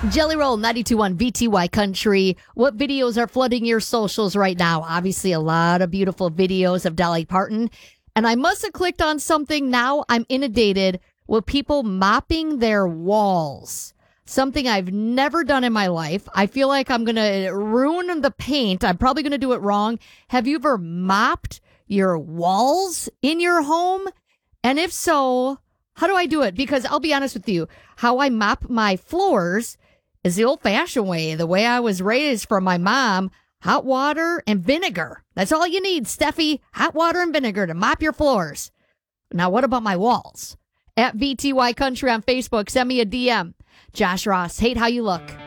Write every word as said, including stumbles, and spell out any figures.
Jelly Roll ninety-two point one V T Y Country. What videos are flooding your socials right now? Obviously, a lot of beautiful videos of Dolly Parton. And I must have clicked on something. Now I'm inundated with people mopping their walls. Something I've never done in my life. I feel like I'm going to ruin the paint. I'm probably going to do it wrong. Have you ever mopped your walls in your home? And if so, how do I do it? Because I'll be honest with you, how I mop my floors is the old-fashioned way. The way I was raised from my mom, hot water and vinegar. That's all you need, Steffi. Hot water and vinegar to mop your floors. Now, what about my walls? At V T Y Country on Facebook, send me a D M. Josh Ross, hate how you look.